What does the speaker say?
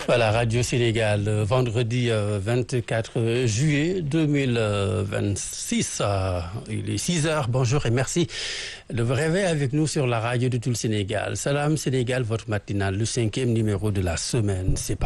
Voilà, Radio Sénégal, vendredi 24 juillet 2026. Il est 6 heures. Bonjour et merci de vous réveiller avec nous sur la radio de tout le Sénégal. Salam Sénégal, votre matinale, le 5e numéro de la semaine. C'est